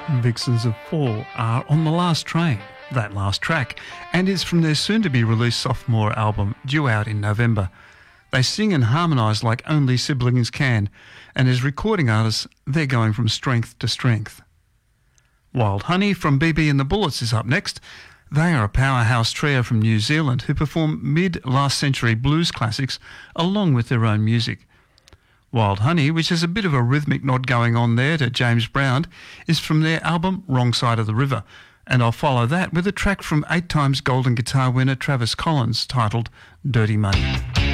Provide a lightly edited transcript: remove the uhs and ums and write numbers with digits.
Vixens of Fall are on the last train, that last track, and is from their soon-to-be-released sophomore album due out in November. They sing and harmonise like only siblings can, and as recording artists, they're going from strength to strength. Wild Honey from BB and the Bullets is up next. They are a powerhouse trio from New Zealand who perform mid-last century blues classics along with their own music. Wild Honey, which has a bit of a rhythmic nod going on there to James Brown, is from their album Wrong Side of the River, and I'll follow that with a track from 8 times Golden Guitar winner Travis Collins titled Dirty Money.